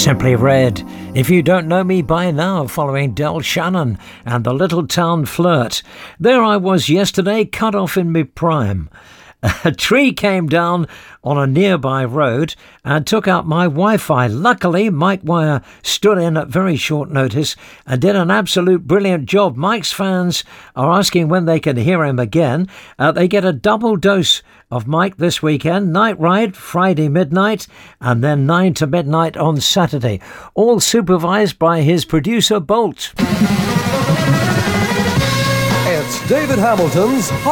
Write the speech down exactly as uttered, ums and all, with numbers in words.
Simply Red. If you don't know me by now, following Del Shannon and the Little Town Flirt. There I was yesterday, cut off in my prime. A tree came down on a nearby road and took out my Wi-Fi. Luckily, Mike Wire stood in at very short notice and did an absolute brilliant job. Mike's fans are asking when they can hear him again. Uh, they get a double dose of Mike this weekend. Night Ride, Friday midnight, and then nine to midnight on Saturday. All supervised by his producer, Bolt. It's David Hamilton's